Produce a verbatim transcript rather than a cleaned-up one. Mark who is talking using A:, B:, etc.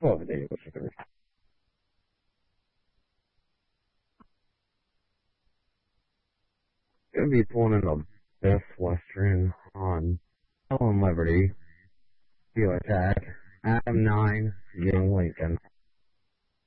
A: Oh, they was there. Gonna be pulling in the Best Western on Helen Liberty. Steel Attack. Adam nine, Young Lincoln.